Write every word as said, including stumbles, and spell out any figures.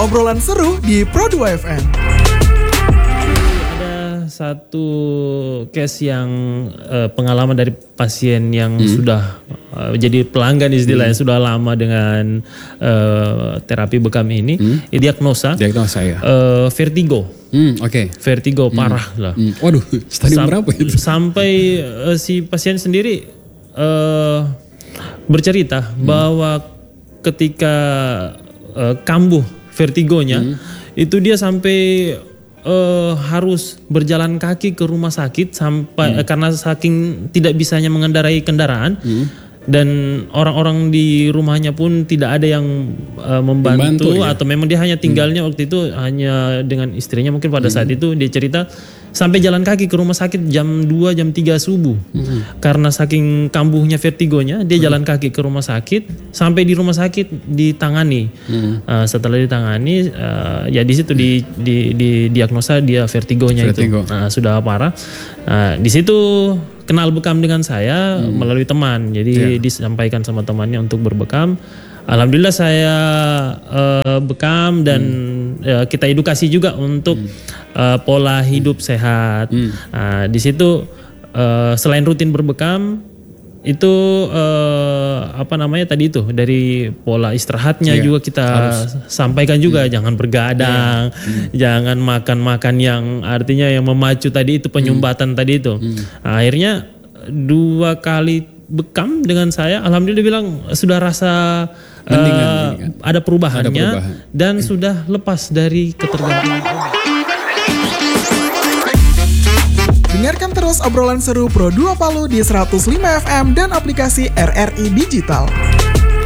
obrolan seru di Pro dua F M. Ada satu case yang uh, pengalaman dari pasien yang hmm. sudah uh, jadi pelanggan istilahnya, hmm. sudah lama dengan uh, terapi bekam ini. Hmm. Diagnosa, Diagnosa ya. Uh, vertigo. Hmm, Oke. Okay. Vertigo parah hmm. lah. Hmm. Waduh, stadium Sam- berapa itu? Sampai uh, si pasien sendiri uh, bercerita hmm. bahwa ketika uh, kambuh vertigonya hmm. itu dia sampai uh, harus berjalan kaki ke rumah sakit sampai hmm. uh, karena saking tidak bisanya mengendarai kendaraan hmm. dan orang-orang di rumahnya pun tidak ada yang uh, membantu, membantu ya? Atau memang dia hanya tinggalnya hmm. waktu itu hanya dengan istrinya mungkin pada hmm. saat itu dia cerita sampai jalan kaki ke rumah sakit jam dua jam tiga subuh hmm. karena saking kambuhnya vertigonya dia hmm. jalan kaki ke rumah sakit sampai di rumah sakit ditangani hmm. uh, setelah ditangani uh, ya di situ di, di, di diagnosa dia vertigonya Vertigo. itu uh, sudah parah. Uh, di situ kenal bekam dengan saya hmm. melalui teman jadi yeah. disampaikan sama temannya untuk berbekam. Alhamdulillah saya uh, bekam dan hmm. uh, kita edukasi juga untuk hmm. uh, pola hidup hmm. sehat. Hmm. Uh, di situ uh, selain rutin berbekam itu uh, apa namanya tadi itu dari pola istirahatnya yeah. juga kita harus sampaikan juga hmm. jangan bergadang, yeah. hmm. jangan makan-makan yang artinya yang memacu tadi itu penyumbatan hmm. tadi itu. Hmm. Nah, akhirnya dua kali bekam dengan saya, alhamdulillah bilang sudah rasa mendingan, uh, mendingan. Ada, perubahannya, ada perubahan dan hmm. sudah lepas dari ketergantungan obat. Dengarkan terus obrolan seru Pro dua Palu di seratus lima F M dan aplikasi R R I Digital.